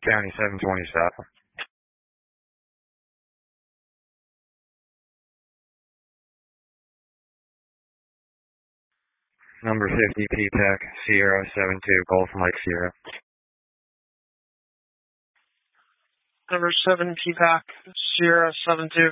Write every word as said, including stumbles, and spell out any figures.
County seven twenty stop. Number fifty P PAC Sierra seven two Golf Mike Sierra. Number seven P PAC Sierra seven two.